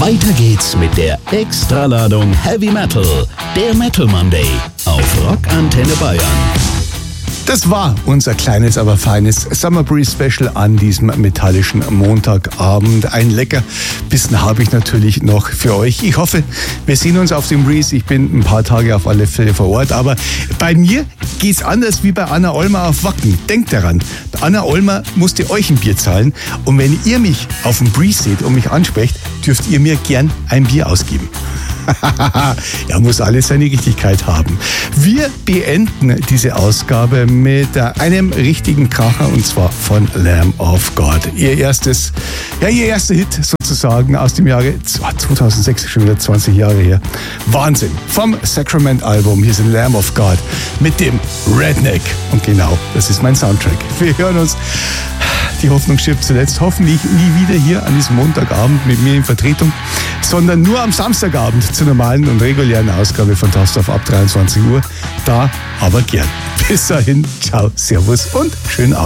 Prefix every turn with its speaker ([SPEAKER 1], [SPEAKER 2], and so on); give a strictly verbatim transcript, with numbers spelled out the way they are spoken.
[SPEAKER 1] Weiter geht's mit der Extraladung Heavy Metal, der Metal Monday auf Rock Antenne Bayern.
[SPEAKER 2] Das war unser kleines, aber feines Summer Breeze Special an diesem metallischen Montagabend. Ein lecker Bissen habe ich natürlich noch für euch. Ich hoffe, wir sehen uns auf dem Breeze. Ich bin ein paar Tage auf alle Fälle vor Ort. Aber bei mir geht's anders wie bei Anna Ollmer auf Wacken. Denkt daran, Anna Ollmer musste euch ein Bier zahlen. Und wenn ihr mich auf dem Breeze seht und mich ansprecht, dürft ihr mir gern ein Bier ausgeben. Er muss alles seine Richtigkeit haben. Wir beenden diese Ausgabe mit einem richtigen Kracher, und zwar von Lamb of God. Ihr erstes, ja, ihr erster Hit sozusagen aus dem Jahre zweitausendsechs, schon wieder zwanzig Jahre her. Wahnsinn. Vom Sacrament-Album. Hier sind Lamb of God mit dem Redneck. Und genau, das ist mein Soundtrack. Wir hören uns. Die Hoffnung stirbt zuletzt. Hoffentlich nie wieder hier an diesem Montagabend mit mir in Vertretung, sondern nur am Samstagabend zur normalen und regulären Ausgabe von Tastorf ab dreiundzwanzig Uhr. Da aber gern. Bis dahin, ciao, servus und schönen Abend.